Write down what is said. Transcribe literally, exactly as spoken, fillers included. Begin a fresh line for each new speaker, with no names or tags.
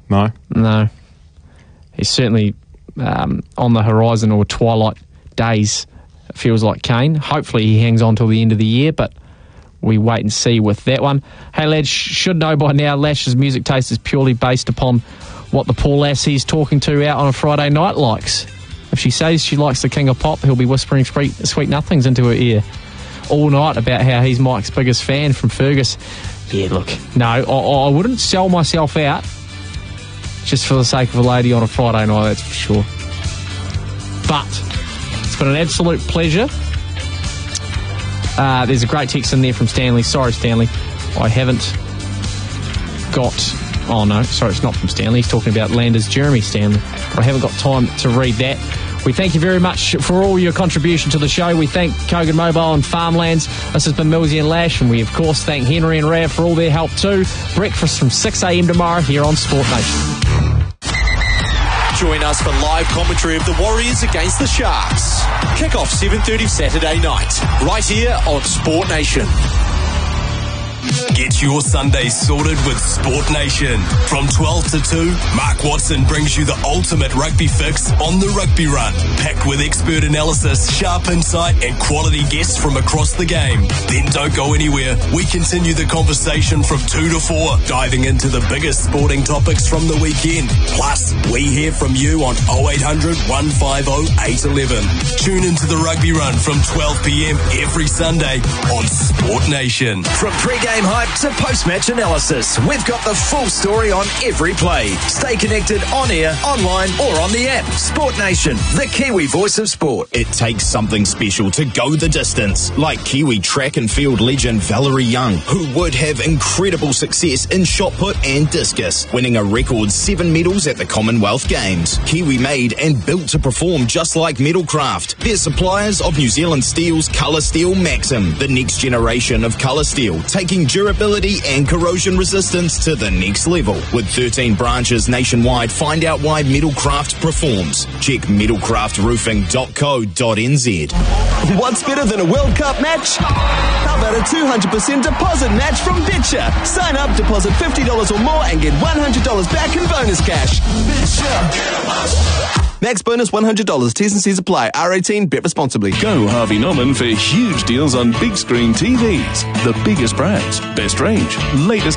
No?
No. He's certainly um, on the horizon, or twilight days, it feels like Kane. Hopefully he hangs on till the end of the year, but we wait and see with that one. Hey, lads, should know by now, Lash's music taste is purely based upon what the poor lass he's talking to out on a Friday night likes. If she says she likes the King of Pop, he'll be whispering sweet, sweet nothings into her ear all night about how he's Mike's biggest fan from Fergus. Yeah, look, no, I, I wouldn't sell myself out just for the sake of a lady on a Friday night, that's for sure. But it's been an absolute pleasure. Uh, there's a great text in there from Stanley. Sorry, Stanley, I haven't got... Oh, no, sorry, it's not from Stanley. He's talking about Landers Jeremy Stanley. But I haven't got time to read that. We thank you very much for all your contribution to the show. We thank Kogan Mobile and Farmlands. This has been Millsy and Lash, and we, of course, thank Henry and Rav for all their help too. Breakfast from six a.m. tomorrow here on Sport Nation.
Join us for live commentary of the Warriors against the Sharks. Kick-off seven thirty Saturday night, right here on Sport Nation.
Get your Sunday sorted with Sport Nation. From twelve to two, Mark Watson brings you the ultimate rugby fix on the Rugby Run. Packed with expert analysis, sharp insight and quality guests from across the game. Then don't go anywhere. We continue the conversation from two to four, diving into the biggest sporting topics from the weekend. Plus, we hear from you on oh eight hundred, one five oh, eight one one. Tune into the Rugby Run from twelve p.m. every Sunday on Sport Nation.
From pre-game hype to post-match analysis, we've got the full story on every play. Stay connected on air, online or on the app. Sport Nation, the Kiwi voice of sport.
It takes something special to go the distance, like Kiwi track and field legend Valerie Young, who would have incredible success in shot put and discus, winning a record seven medals at the Commonwealth Games. Kiwi made and built to perform just like Metalcraft. They're suppliers of New Zealand Steel's Colour Steel Maxim, the next generation of colour steel, taking durability and corrosion resistance to the next level. With thirteen branches nationwide, find out why Metalcraft performs. Check metalcraft roofing dot co dot n z.
What's better than a World Cup match? How about a two hundred percent deposit match from Bitcher? Sign up, deposit fifty dollars or more and get one hundred dollars back in bonus cash. Bitcher. Max bonus one hundred dollars. T's and C's apply. R eighteen. Bet responsibly.
Go Harvey Norman for huge deals on big screen T Vs. The biggest brands, best range, latest